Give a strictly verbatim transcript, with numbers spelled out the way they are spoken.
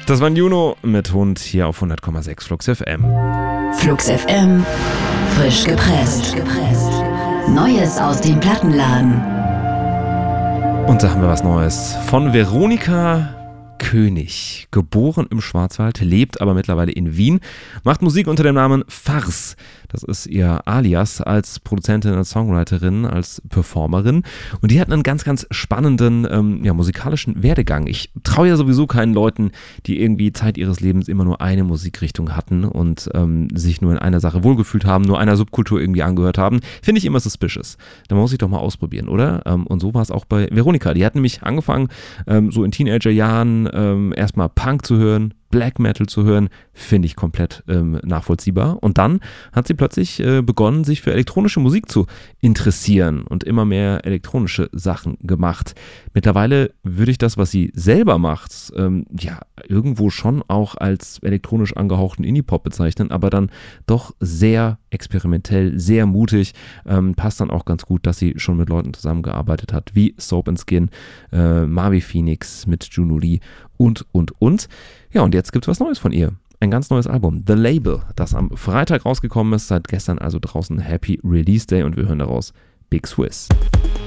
Das war Juno mit Hund hier auf hundert Komma sechs Flux F M. Flux F M, frisch gepresst. Neues aus dem Plattenladen. Und da haben wir was Neues von Veronika König, geboren im Schwarzwald, lebt aber mittlerweile in Wien, macht Musik unter dem Namen Farce. Das ist ihr Alias als Produzentin, als Songwriterin, als Performerin. Und die hat einen ganz, ganz spannenden ähm, ja, musikalischen Werdegang. Ich traue ja sowieso keinen Leuten, die irgendwie Zeit ihres Lebens immer nur eine Musikrichtung hatten und ähm, sich nur in einer Sache wohlgefühlt haben, nur einer Subkultur irgendwie angehört haben. Finde ich immer suspicious. Da muss ich doch mal ausprobieren, oder? Ähm, und so war es auch bei Veronika. Die hat nämlich angefangen, ähm, so in Teenagerjahren ähm, erstmal Punk zu hören, Black Metal zu hören, finde ich komplett ähm, nachvollziehbar. Und dann hat sie plötzlich äh, begonnen, sich für elektronische Musik zu interessieren und immer mehr elektronische Sachen gemacht. Mittlerweile würde ich das, was sie selber macht, ähm, ja, irgendwo schon auch als elektronisch angehauchten Indie-Pop bezeichnen, aber dann doch sehr experimentell, sehr mutig. Ähm, passt dann auch ganz gut, dass sie schon mit Leuten zusammengearbeitet hat, wie Soap and Skin, äh, Marvi Phoenix mit Juno Lee und, und, und. Ja, und jetzt gibt es was Neues von ihr. Ein ganz neues Album, The Label, das am Freitag rausgekommen ist, seit gestern also draußen. Happy Release Day und wir hören daraus Big Swiss.